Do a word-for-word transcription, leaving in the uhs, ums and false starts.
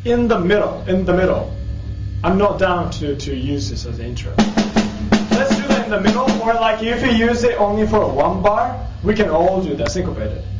in the middle, in the middle. I'm not down to, to use this as an intro. Let's do that in the middle, or like if you use it only for one bar, we can all do that syncopated.